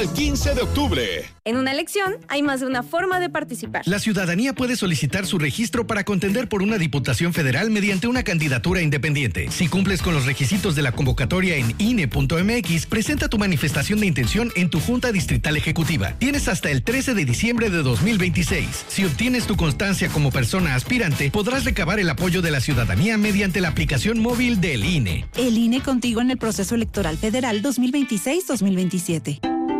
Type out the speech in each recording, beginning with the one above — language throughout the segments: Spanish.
al 15 de octubre. En una elección hay más de una forma de participar. La ciudadanía puede solicitar su registro para contender por una diputación federal mediante una candidatura independiente. Si cumples con los requisitos de la convocatoria en INE.mx, presenta tu manifestación de intención en tu Junta Distrital Ejecutiva. Tienes hasta el 13 de diciembre de 2026. Si obtienes tu constancia como persona aspirante, podrás recabar el apoyo de la ciudadanía mediante la aplicación móvil del INE. El INE contigo en el proceso electoral federal 2026-2027.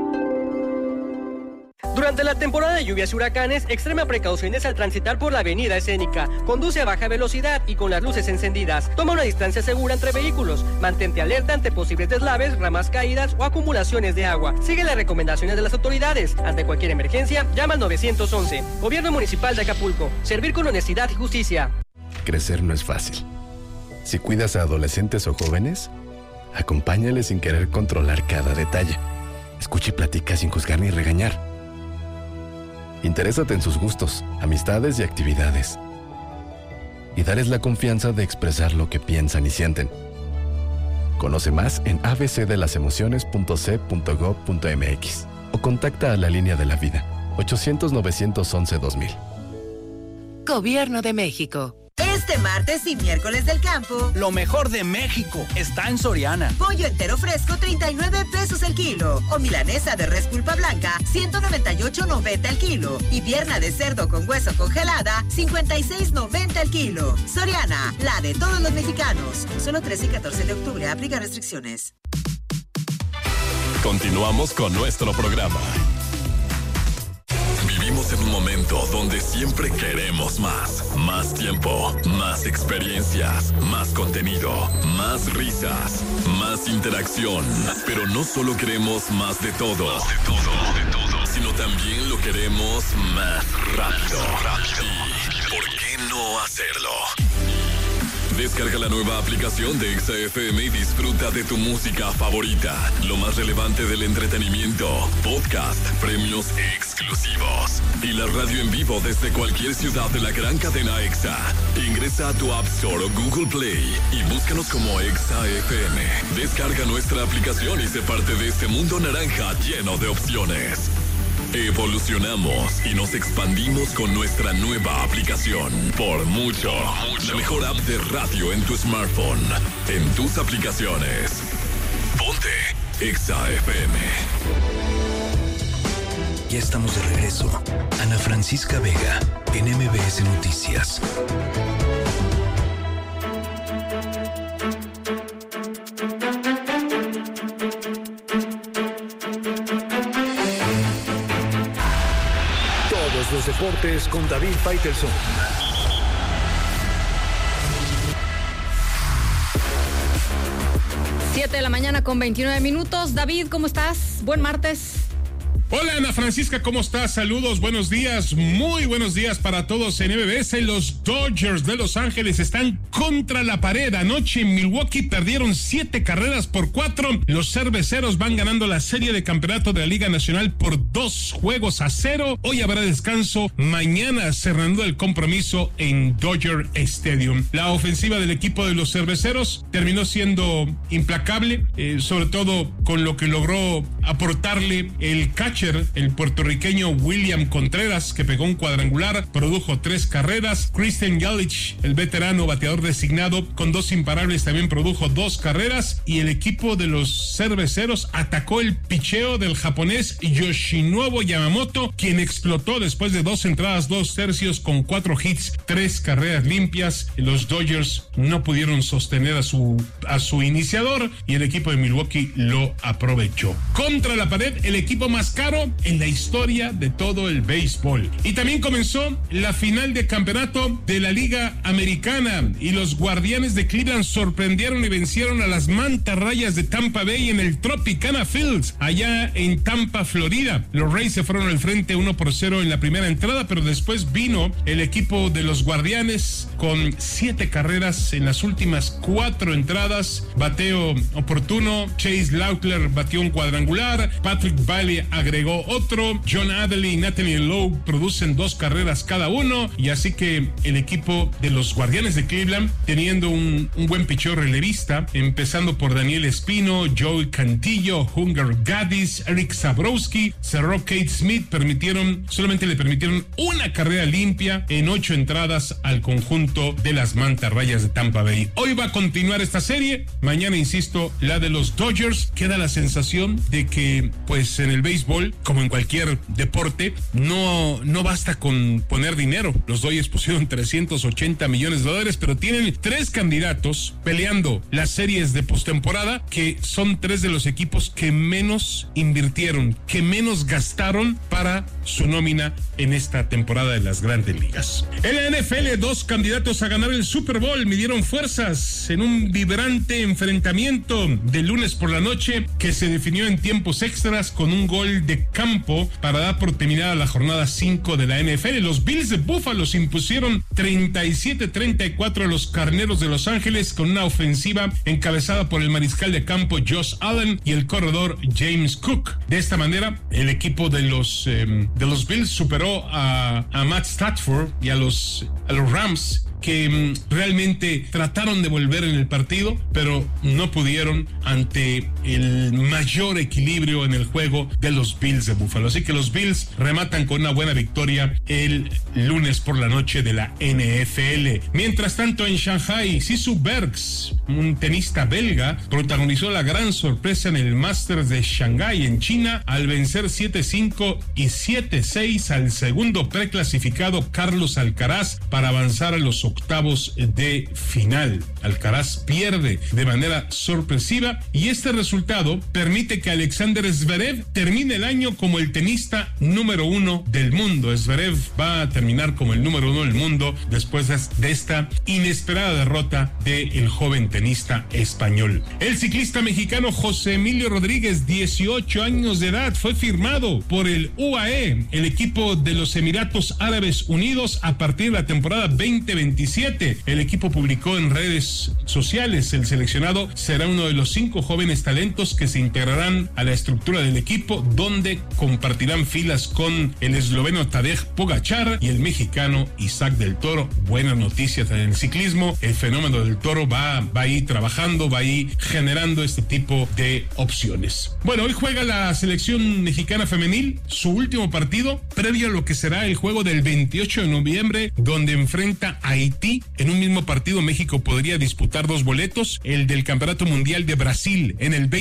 Durante la temporada de lluvias y huracanes, extrema precauciones al transitar por la avenida escénica. Conduce a baja velocidad y con las luces encendidas. Toma una distancia segura entre vehículos. Mantente alerta ante posibles deslaves, ramas caídas o acumulaciones de agua. Sigue las recomendaciones de las autoridades. Ante cualquier emergencia, llama al 911. Gobierno Municipal de Acapulco. Servir con honestidad y justicia. Crecer no es fácil. Si cuidas a adolescentes o jóvenes, acompáñales sin querer controlar cada detalle. Escucha y platica sin juzgar ni regañar. Interésate en sus gustos, amistades y actividades. Y dales la confianza de expresar lo que piensan y sienten. Conoce más en abcdelasemociones.c.gov.mx o contacta a la línea de la vida 800-911-2000. Gobierno de México. Este martes y miércoles del campo, lo mejor de México está en Soriana. Pollo entero fresco, 39 pesos el kilo. O milanesa de res pulpa blanca, 198.90 el kilo. Y pierna de cerdo con hueso congelada, 56.90 el kilo. Soriana, la de todos los mexicanos. Solo 13 y 14 de octubre, aplica restricciones. Continuamos con nuestro programa. Vivimos en un momento donde siempre queremos más. Más tiempo, más experiencias, más contenido, más risas, más interacción. Pero no solo queremos más de todo, sino también lo queremos más rápido. ¿Y por qué no hacerlo? Descarga la nueva aplicación de Exa FM y disfruta de tu música favorita. Lo más relevante del entretenimiento, podcast, premios exclusivos y la radio en vivo desde cualquier ciudad de la gran cadena Exa. Ingresa a tu App Store o Google Play y búscanos como Exa FM. Descarga nuestra aplicación y sé parte de este mundo naranja lleno de opciones. Evolucionamos y nos expandimos con nuestra nueva aplicación. Por mucho. La mejor app de radio en tu smartphone. En tus aplicaciones. Ponte Exa FM. Ya estamos de regreso. Ana Francisca Vega, en MBS Noticias. Los deportes con David Faitelson. Siete de la mañana con 29 minutos. David, ¿cómo estás? Buen martes. Hola Ana Francisca, ¿cómo estás? Saludos, buenos días, muy buenos días para todos en MBS. Los Dodgers de Los Ángeles están contra la pared. Anoche en Milwaukee perdieron 7-4. Los cerveceros van ganando la serie de campeonato de la Liga Nacional por 2-0. Hoy habrá descanso, mañana cerrando el compromiso en Dodger Stadium. La ofensiva del equipo de los cerveceros terminó siendo implacable, sobre todo con lo que logró aportarle el catcher, el puertorriqueño William Contreras, que pegó un cuadrangular, produjo 3 carreras. Christian Yelich, el veterano bateador designado, con 2 imparables, también produjo 2 carreras. Y el equipo de los cerveceros atacó el picheo del japonés Yoshinobu Yamamoto, quien explotó después de 2 entradas, 2 tercios, con 4 hits, 3 carreras limpias. Los Dodgers no pudieron sostener a su iniciador y el equipo de Milwaukee lo aprovechó. Contra la pared, el equipo más caro en la historia de todo el béisbol. Y también comenzó la final de campeonato de la Liga Americana y los Guardianes de Cleveland sorprendieron y vencieron a las Mantarrayas de Tampa Bay en el Tropicana Fields, allá en Tampa, Florida. Los Rays se fueron al frente 1-0 en la primera entrada, pero después vino el equipo de los Guardianes con 7 carreras en las últimas 4 entradas. Bateo oportuno, Chase Lautler batió un cuadrangular. cuadrangular. Patrick Bailey agregó otro. John Adley y Nathaniel Lowe producen 2 carreras cada uno. Y así que el equipo de los Guardianes de Cleveland, teniendo un buen picheo relevista, empezando por Daniel Espino, Joey Cantillo, Hunger Gaddis, Eric Zabrowski, cerró Kate Smith, solamente le permitieron una carrera limpia en 8 entradas al conjunto de las Mantarrayas de Tampa Bay. Hoy va a continuar esta serie, mañana, insisto, la de los Dodgers. Queda la sensación de que, pues en el béisbol, como en cualquier deporte, no basta con poner dinero. Los Dodgers pusieron $380 millones, pero tienen 3 candidatos peleando las series de postemporada, que son 3 de los equipos que menos invirtieron, que menos gastaron para su nómina en esta temporada de las Grandes Ligas. En la NFL, 2 candidatos a ganar el Super Bowl midieron fuerzas en un vibrante enfrentamiento de lunes por la noche que se definió en tiempos extras con un gol de campo para dar por terminada la jornada 5 de la NFL. Los Bills de Buffalo se impusieron 37-34 a los Carneros de Los Ángeles con una ofensiva encabezada por el mariscal de campo Josh Allen y el corredor James Cook. De esta manera, el equipo de los Bills superó a Matt Stafford y a los Rams, que realmente trataron de volver en el partido, pero no pudieron ante el mayor equilibrio en el juego de los Bills de Buffalo. Así que los Bills rematan con una buena victoria el lunes por la noche de la NFL. Mientras tanto, en Shanghai, Sisu Bergs, un tenista belga, protagonizó la gran sorpresa en el Masters de Shanghái en China al vencer 7-5 y 7-6 al segundo preclasificado Carlos Alcaraz para avanzar a los octavos de final. Alcaraz pierde de manera sorpresiva y este resultado permite que Alexander Zverev termine el año como el tenista número 1 del mundo. Zverev va a terminar como el número 1 del mundo después de esta inesperada derrota del joven tenista español. El ciclista mexicano José Emilio Rodríguez, 18 años de edad, fue firmado por el UAE, el equipo de los Emiratos Árabes Unidos, a partir de la temporada 2027. El equipo publicó en redes sociales: el seleccionado será uno de los 5 jóvenes talentos que se integrarán a la estructura del equipo, donde compartirán filas con el esloveno Tadej Pogačar y el mexicano Isaac del Toro. Buenas noticias en el ciclismo. El fenómeno del Toro va a ir trabajando, va a ir generando este tipo de opciones. Bueno, hoy juega la selección mexicana femenil su último partido previo a lo que será el juego del 28 de noviembre, donde enfrenta a Haití. En un mismo partido, México podría disputar 2 boletos: el del Campeonato Mundial de Brasil en el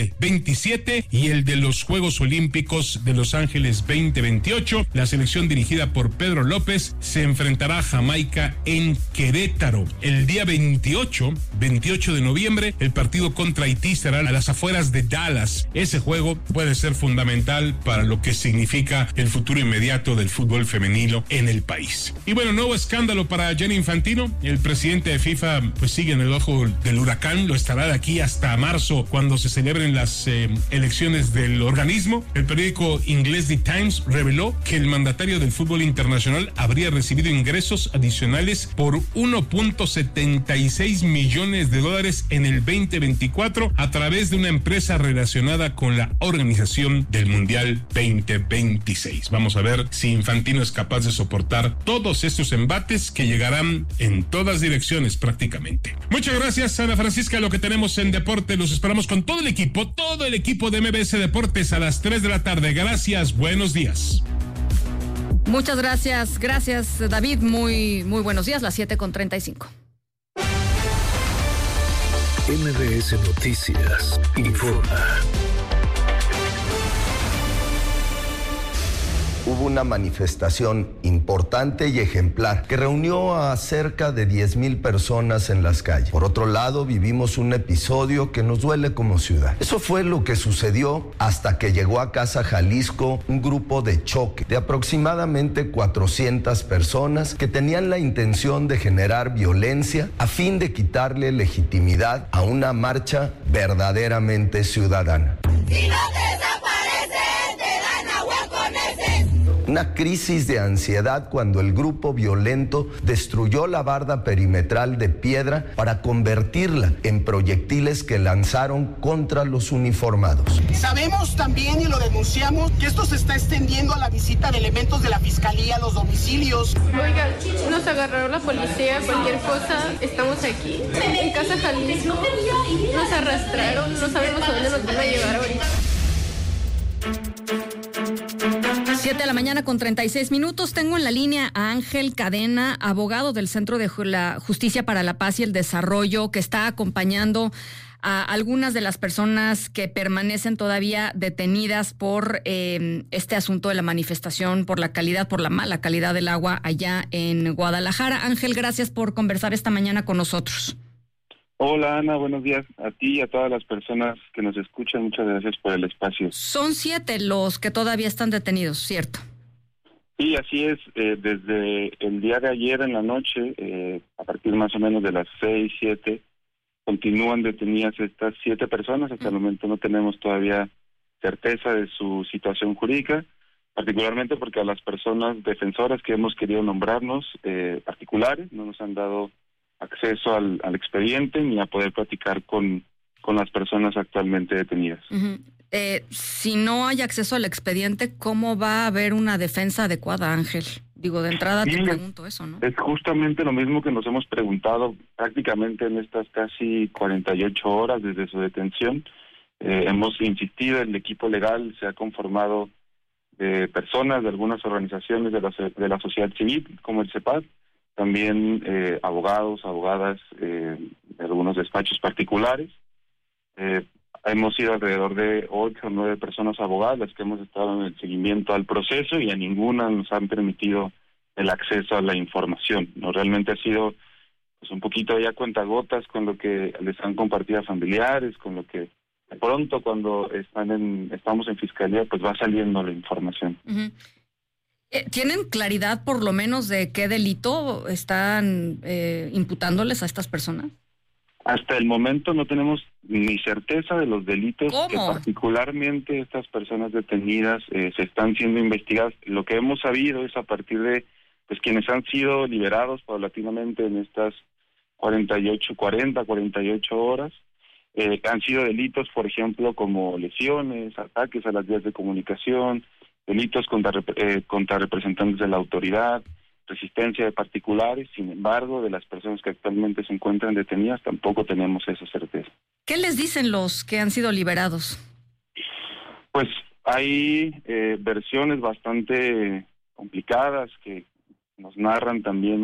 2027 y el de los Juegos Olímpicos de Los Ángeles 2028. La selección dirigida por Pedro López se enfrentará a Jamaica en Querétaro. El día 28 de noviembre, el partido contra Haití será a las afueras de Dallas. Ese juego puede ser fundamental para lo que significa el futuro inmediato del fútbol femenino en el país. Y bueno, nuevo escándalo para Gianni Infantino. El presidente de FIFA pues sigue en el ojo del huracán, lo estará de aquí hasta marzo, cuando se celebren las elecciones del organismo. El periódico inglés The Times reveló que el mandatario del fútbol internacional habría recibido ingresos adicionales por $1.76 millones en el 2024 a través de una empresa relacionada con la organización del Mundial 2026. Vamos a ver si Infantino es capaz de soportar todos estos embates que llegarán en todas direcciones prácticamente. Muchas gracias, Ana Francisca. Lo que tenemos en deporte, los esperamos con todo el equipo de MBS Deportes a las 3 de la tarde. Gracias, buenos días. Muchas gracias, David. Muy buenos días, las 7:35. MBS Noticias informa. Hubo una manifestación importante y ejemplar que reunió a cerca de 10,000 personas en las calles. Por otro lado, vivimos un episodio que nos duele como ciudad. Eso fue lo que sucedió hasta que llegó a Casa Jalisco un grupo de choque de aproximadamente 400 personas que tenían la intención de generar violencia a fin de quitarle legitimidad a una marcha verdaderamente ciudadana. Si no te desapareces, te dan agua con ese. una crisis de ansiedad cuando el grupo violento destruyó la barda perimetral de piedra para convertirla en proyectiles que lanzaron contra los uniformados. Sabemos también, y lo denunciamos, que esto se está extendiendo a la visita de elementos de la Fiscalía a los domicilios. Oiga, nos agarraron la policía, cualquier cosa, estamos aquí, en Casa Jalisco, nos arrastraron, no sabemos a dónde nos van a llevar ahorita. 7:36 a.m. Tengo en la línea a Ángel Cadena, abogado del Centro de la Justicia para la Paz y el Desarrollo, que está acompañando a algunas de las personas que permanecen todavía detenidas por este asunto de la manifestación por la mala calidad del agua allá en Guadalajara. Ángel, gracias por conversar esta mañana con nosotros. Hola Ana, buenos días a ti y a todas las personas que nos escuchan. Muchas gracias por el espacio. Son 7 los que todavía están detenidos, ¿cierto? Sí, así es. Desde el día de ayer en la noche, a partir más o menos de las 6, 7, continúan detenidas estas 7 personas. Hasta el momento no tenemos todavía certeza de su situación jurídica, particularmente porque a las personas defensoras que hemos querido nombrarnos, particulares, no nos han dado acceso al expediente ni a poder platicar con las personas actualmente detenidas. Uh-huh. Si no hay acceso al expediente, ¿cómo va a haber una defensa adecuada, Ángel? Digo, de entrada te pregunto eso, ¿no? Es justamente lo mismo que nos hemos preguntado prácticamente en estas casi 48 horas desde su detención. Hemos insistido, el equipo legal se ha conformado de personas de algunas organizaciones de la sociedad civil, como el CEPAD, también abogados, abogadas de algunos despachos particulares. Hemos sido alrededor de 8 o 9 personas abogadas las que hemos estado en el seguimiento al proceso y a ninguna nos han permitido el acceso a la información. No, realmente ha sido pues un poquito ya cuentagotas con lo que les han compartido a familiares, con lo que de pronto cuando estamos en fiscalía pues va saliendo la información. Uh-huh. ¿Tienen claridad por lo menos de qué delito están imputándoles a estas personas? Hasta el momento no tenemos ni certeza de los delitos que particularmente estas personas detenidas se están siendo investigadas. Lo que hemos sabido es a partir de pues quienes han sido liberados paulatinamente en estas 48 horas, han sido delitos, por ejemplo, como lesiones, ataques a las vías de comunicación, delitos contra representantes de la autoridad, resistencia de particulares. Sin embargo, de las personas que actualmente se encuentran detenidas tampoco tenemos esa certeza. ¿Qué les dicen los que han sido liberados? Pues hay versiones bastante complicadas que nos narran también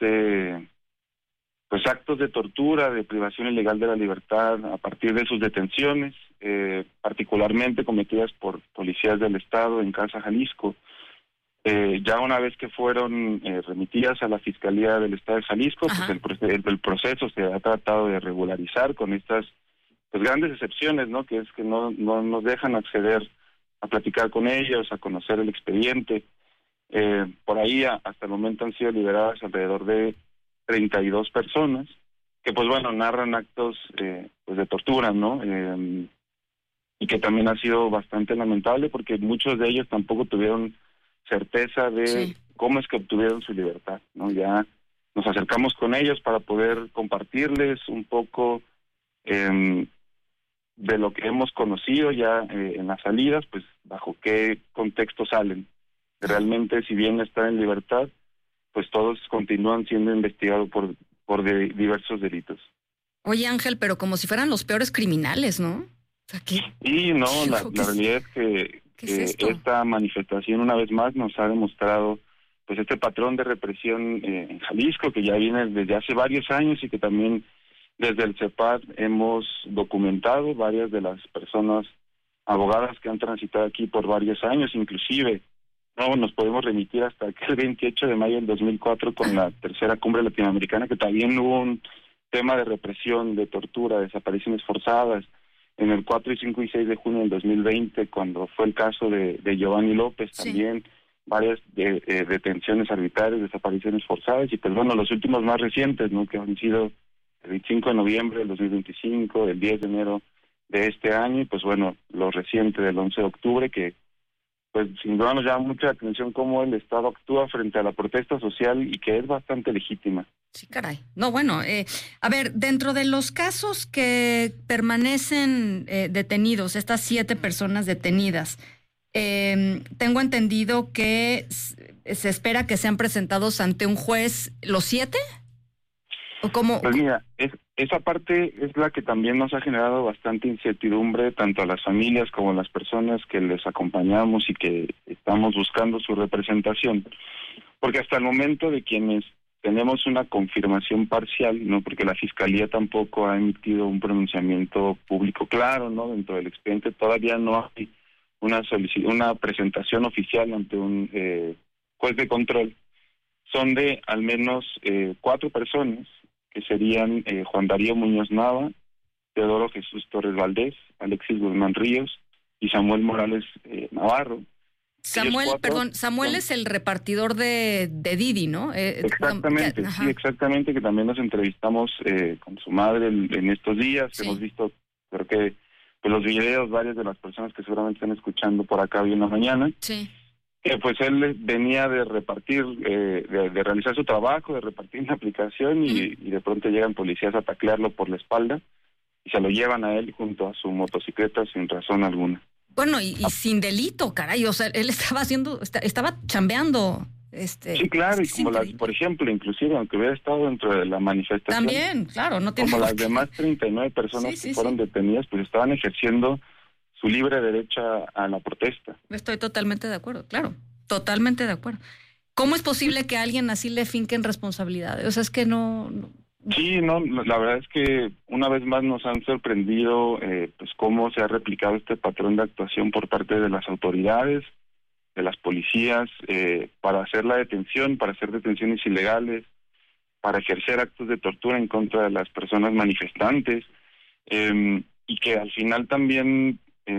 pues actos de tortura, de privación ilegal de la libertad a partir de sus detenciones, particularmente cometidas por policías del Estado en Casa Jalisco. Ya una vez que fueron remitidas a la Fiscalía del Estado de Jalisco, pues el proceso se ha tratado de regularizar con estas pues grandes excepciones, ¿no? Que es que no nos dejan acceder a platicar con ellos, a conocer el expediente. Por ahí hasta el momento han sido liberadas alrededor de 32 personas que pues bueno narran actos pues de tortura, ¿no? Y que también ha sido bastante lamentable porque muchos de ellos tampoco tuvieron certeza de cómo es que obtuvieron su libertad, ¿no? Ya nos acercamos con ellos para poder compartirles un poco de lo que hemos conocido ya en las salidas, pues bajo qué contexto salen. Realmente, si bien están en libertad, pues todos continúan siendo investigados por diversos delitos. Oye, Ángel, pero como si fueran los peores criminales, ¿no? O sea, y no, la realidad es que esta manifestación una vez más nos ha demostrado pues este patrón de represión en Jalisco que ya viene desde hace varios años y que también desde el CEPAD hemos documentado varias de las personas abogadas que han transitado aquí por varios años, inclusive no nos podemos remitir hasta aquel 28 de mayo del 2004 con la tercera cumbre latinoamericana, que también hubo un tema de represión, de tortura, desapariciones forzadas. En el 4, 5 y 6 de junio del 2020, cuando fue el caso de Giovanni López, también varias detenciones arbitrarias, desapariciones forzadas, y pues bueno, los últimos más recientes, ¿no? Que han sido el 25 de noviembre del 2025, el 10 de enero de este año, y pues bueno, lo reciente del 11 de octubre, que pues sin duda nos llama mucha atención cómo el Estado actúa frente a la protesta social y que es bastante legítima. Sí, caray. No, bueno, a ver, dentro de los casos que permanecen detenidos, estas 7 personas detenidas, tengo entendido que se espera que sean presentados ante un juez los 7. ¿O cómo? Pues mira, esa parte es la que también nos ha generado bastante incertidumbre, tanto a las familias como a las personas que les acompañamos y que estamos buscando su representación. Porque hasta el momento de quienes tenemos una confirmación parcial, no, porque la Fiscalía tampoco ha emitido un pronunciamiento público claro, ¿no? Dentro del expediente todavía no hay una presentación oficial ante un juez de control. Son de al menos 4 personas, que serían Juan Darío Muñoz Nava, Teodoro Jesús Torres Valdés, Alexis Guzmán Ríos y Samuel Morales Navarro. Samuel es el repartidor de Didi, ¿no? Exactamente, sí, exactamente, que también nos entrevistamos con su madre en estos días. Sí. Hemos visto, creo que los videos, varias de las personas que seguramente están escuchando por acá hoy en la mañana. Sí. Pues él venía de repartir, de realizar su trabajo, de repartir la aplicación y de pronto llegan policías a taclearlo por la espalda y se lo llevan a él junto a su motocicleta sin razón alguna. Bueno, y sin delito, caray, o sea, él estaba chambeando. Sí, claro, y como por ejemplo, inclusive, aunque hubiera estado dentro de la manifestación. También, claro, no tiene como las demás 39 personas que fueron detenidas, pues estaban ejerciendo su libre derecho a la protesta. Estoy totalmente de acuerdo, claro, totalmente de acuerdo. ¿Cómo es posible que a alguien así le finquen responsabilidades? O sea, es que no... Sí, no, la verdad es que una vez más nos han sorprendido pues cómo se ha replicado este patrón de actuación por parte de las autoridades, de las policías, para hacer la detención, para hacer detenciones ilegales, para ejercer actos de tortura en contra de las personas manifestantes, y que al final también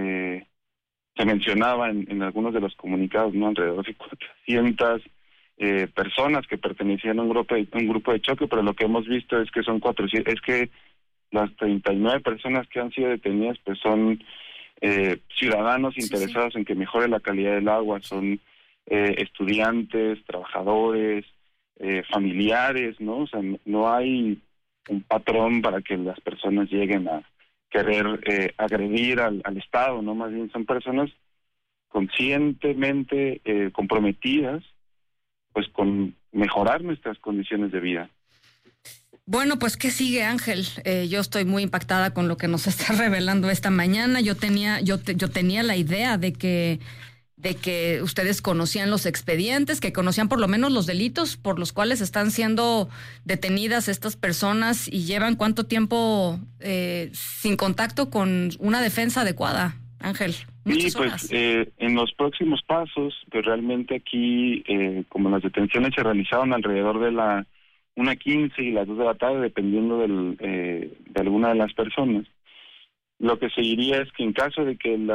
se mencionaba en algunos de los comunicados, ¿no? Alrededor de 400 personas que pertenecían a un grupo de choque, pero lo que hemos visto es que son 400, es que las 39 personas que han sido detenidas pues son ciudadanos interesados en que mejore la calidad del agua, son estudiantes, trabajadores, familiares, ¿no? O sea, no hay un patrón para que las personas lleguen a querer agredir al Estado, ¿no? Más bien son personas conscientemente comprometidas pues con mejorar nuestras condiciones de vida. Bueno, pues ¿qué sigue, Ángel? Yo estoy muy impactada con lo que nos está revelando esta mañana. Yo tenía la idea de que ustedes conocían los expedientes, que conocían por lo menos los delitos por los cuales están siendo detenidas estas personas y llevan cuánto tiempo sin contacto con una defensa adecuada, Ángel. Sí, pues en los próximos pasos, pues realmente aquí, como las detenciones se realizaron alrededor de la 1:15 y las 2 de la tarde, dependiendo de alguna de las personas, lo que seguiría es que en caso de que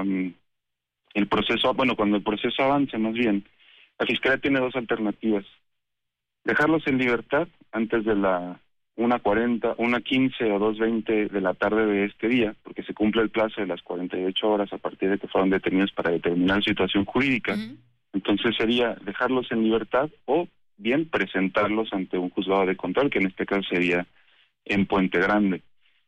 el proceso, cuando el proceso avance más bien, la Fiscalía tiene 2 alternativas: dejarlos en libertad antes de la 1:40, 1:15 o 2:20 de la tarde de este día, porque se cumple el plazo de las 48 horas a partir de que fueron detenidos para determinar su situación jurídica. Entonces sería dejarlos en libertad o bien presentarlos ante un juzgado de control, que en este caso sería en Puente Grande.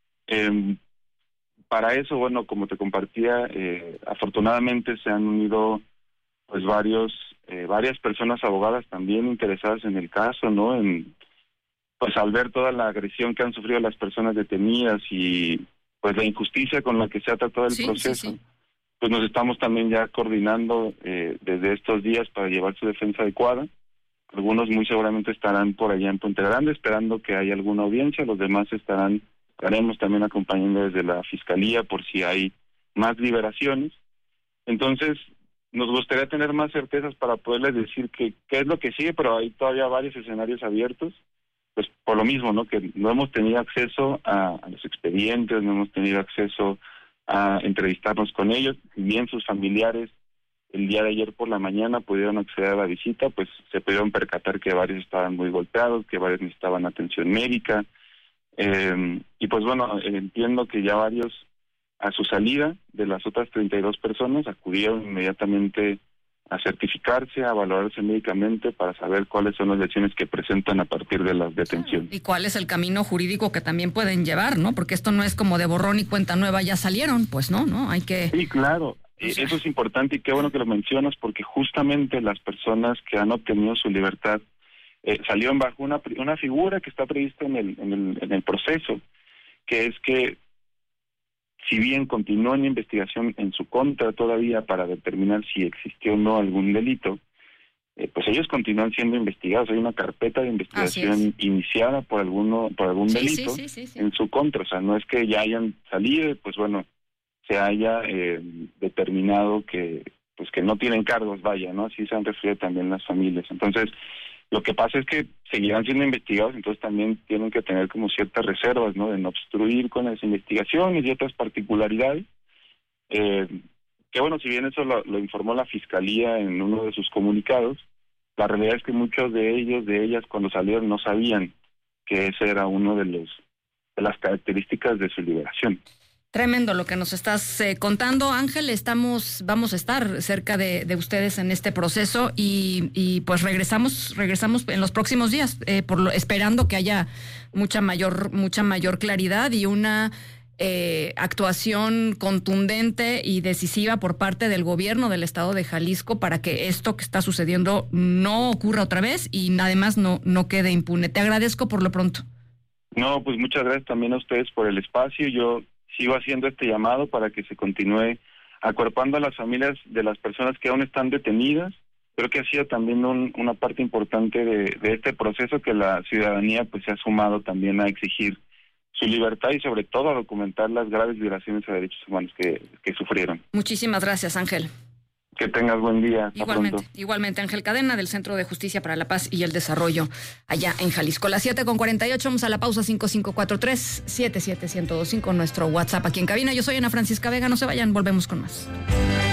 Para eso, bueno, como te compartía, afortunadamente se han unido pues varias personas abogadas también interesadas en el caso, ¿no? Pues al ver toda la agresión que han sufrido las personas detenidas y pues la injusticia con la que se ha tratado el proceso, pues nos estamos también ya coordinando desde estos días para llevar su defensa adecuada. Algunos muy seguramente estarán por allá en Puente Grande esperando que haya alguna audiencia, los demás estaremos también acompañando desde la Fiscalía por si hay más liberaciones. Entonces, nos gustaría tener más certezas para poderles decir qué es lo que sigue, pero hay todavía varios escenarios abiertos, pues por lo mismo, ¿no? Que no hemos tenido acceso a los expedientes, no hemos tenido acceso a entrevistarnos con ellos, bien sus familiares el día de ayer por la mañana pudieron acceder a la visita, pues se pudieron percatar que varios estaban muy golpeados, que varios necesitaban atención médica, y pues bueno, entiendo que ya varios A su salida de las otras 32 personas acudieron inmediatamente a certificarse, a valorarse médicamente para saber cuáles son las lesiones que presentan a partir de las detenciones. Y cuál es el camino jurídico que también pueden llevar, ¿no? Porque esto no es como de borrón y cuenta nueva, ya salieron, pues no, hay que... Sí, claro, eso es importante y qué bueno que lo mencionas porque justamente las personas que han obtenido su libertad salieron bajo una figura que está prevista en el proceso, que es que si bien continúa una investigación en su contra todavía para determinar si existió o no algún delito, pues ellos continúan siendo investigados. Hay una carpeta de investigación iniciada por algún delito en su contra. O sea, no es que ya hayan salido, pues bueno, se haya determinado que no tienen cargos, vaya, ¿no? Así se han referido también las familias. Entonces, lo que pasa es que seguirán siendo investigados, entonces también tienen que tener como ciertas reservas, ¿no? De no obstruir con las investigaciones y otras particularidades. Que bueno, si bien eso lo informó la Fiscalía en uno de sus comunicados, la realidad es que muchos de ellas, cuando salieron no sabían que ese era uno de las características de su liberación. Tremendo lo que nos estás contando, Ángel. Vamos a estar cerca de ustedes en este proceso y pues regresamos en los próximos días, esperando que haya mucha mayor claridad y una actuación contundente y decisiva por parte del gobierno del estado de Jalisco para que esto que está sucediendo no ocurra otra vez y además no quede impune. Te agradezco por lo pronto. No, pues muchas gracias también a ustedes por el espacio. Yo sigo haciendo este llamado para que se continúe acuerpando a las familias de las personas que aún están detenidas. Creo que ha sido también una parte importante de este proceso que la ciudadanía pues se ha sumado también a exigir su libertad y sobre todo a documentar las graves violaciones a derechos humanos que sufrieron. Muchísimas gracias, Ángel. Que tengas buen día. Hasta pronto. Igualmente, Ángel Cadena, del Centro de Justicia para la Paz y el Desarrollo, allá en Jalisco. Las 7:48, vamos a la pausa. 5543-77125, nuestro WhatsApp aquí en cabina. Yo soy Ana Francisca Vega, no se vayan, volvemos con más.